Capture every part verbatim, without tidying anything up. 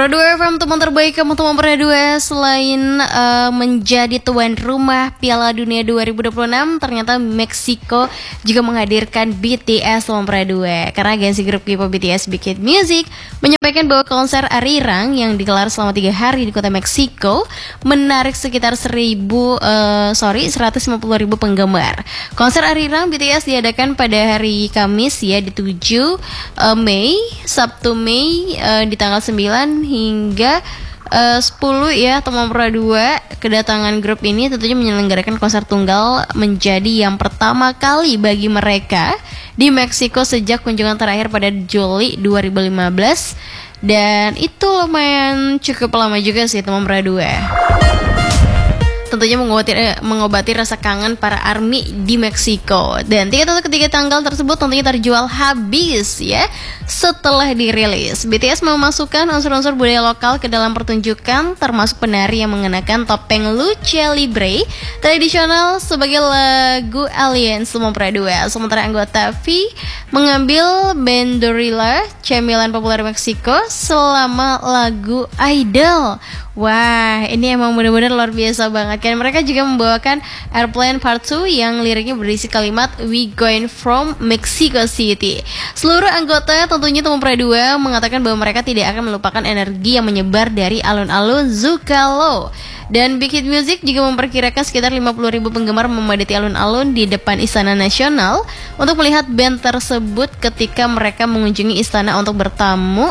Pradua F M, teman terbaik kamu teman Pradua. Selain uh, menjadi tuan rumah Piala Dunia dua ribu dua puluh enam, ternyata Meksiko juga menghadirkan B T S teman Pradua. Karena agensi grup K-pop B T S Big Hit Music menyampaikan bahwa konser Arirang yang digelar selama tiga hari di kota Meksiko menarik sekitar seribu, uh, sorry, seratus lima puluh ribu penggemar. Konser Arirang B T S diadakan pada hari Kamis ya, di tujuh uh, Mei, Sabtu Mei uh, di tanggal sembilan hingga uh, sepuluh ya teman Pradua. Kedatangan grup ini tentunya menyelenggarakan konser tunggal menjadi yang pertama kali bagi mereka di Meksiko sejak kunjungan terakhir pada Juli dua ribu lima belas. Dan itu lumayan cukup lama juga sih teman Pradua. Tentunya mengobati, eh, mengobati rasa kangen para ARMY di Meksiko. Dan tiket untuk ketiga tanggal tersebut tentunya terjual habis ya setelah dirilis. B T S memasukkan unsur-unsur budaya lokal ke dalam pertunjukan, termasuk penari yang mengenakan topeng lucha libre tradisional sebagai lagu Alien semua Pradua. Sementara anggota V mengambil bandurrilla, cemilan populer Meksiko, selama lagu Idol. Wah, ini emang benar-benar luar biasa banget kan. Mereka juga membawakan Airplane Part dua yang liriknya berisi kalimat We going from Mexico City. Seluruh anggotanya tentunya teman Pradua mengatakan bahwa mereka tidak akan melupakan energi yang menyebar dari alun-alun Zocalo. Dan Big Hit Music juga memperkirakan sekitar lima puluh ribu penggemar memadati alun-alun di depan Istana Nasional untuk melihat band tersebut ketika mereka mengunjungi istana untuk bertamu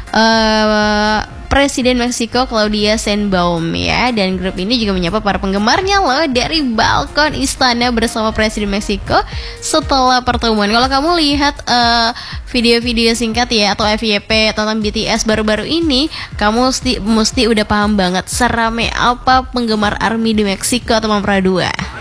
uh, Presiden Meksiko Claudia Sheinbaum ya. Dan grup ini juga menyapa para penggemarnya loh dari balkon istana bersama Presiden Meksiko setelah pertemuan. Kalau kamu lihat uh, video-video singkat ya atau F Y P tentang B T S baru-baru ini, kamu mesti, mesti udah paham banget serame apa penggemar ARMY di Meksiko teman Pradua.